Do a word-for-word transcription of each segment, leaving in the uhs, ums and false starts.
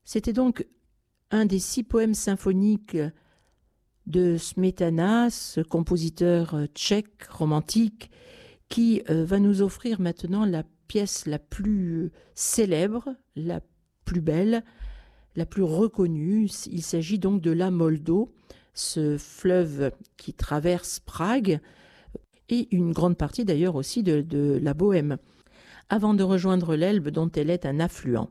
C'était donc un des six poèmes symphoniques de Smetana, ce compositeur tchèque romantique, qui va nous offrir maintenant la pièce la plus célèbre, la plus belle, la plus reconnue. Il s'agit donc de la Moldo, ce fleuve qui traverse Prague et une grande partie d'ailleurs aussi de, de la Bohême, avant de rejoindre l'Elbe dont elle est un affluent.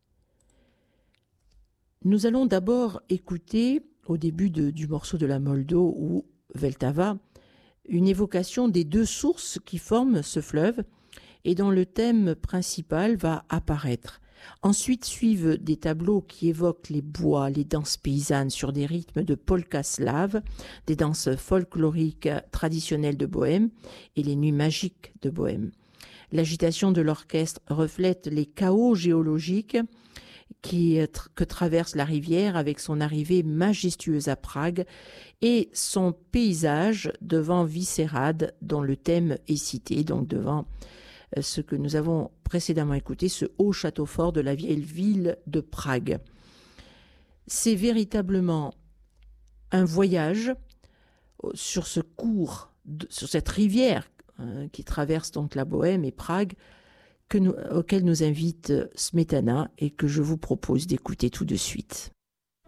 Nous allons d'abord écouter, au début de, du morceau de la Moldo ou Vltava, une évocation des deux sources qui forment ce fleuve et dont le thème principal va apparaître. Ensuite suivent des tableaux qui évoquent les bois, les danses paysannes sur des rythmes de polka slave, des danses folkloriques traditionnelles de Bohême et les nuits magiques de Bohême. L'agitation de l'orchestre reflète les chaos géologiques qui, que traverse la rivière avec son arrivée majestueuse à Prague et son paysage devant Vyšehrad dont le thème est cité, donc devant ce que nous avons précédemment écouté, ce haut château fort de la vieille ville de Prague. C'est véritablement un voyage sur ce cours, sur cette rivière hein, qui traverse donc la Bohême et Prague, que nous, auquel nous invite Smetana et que je vous propose d'écouter tout de suite.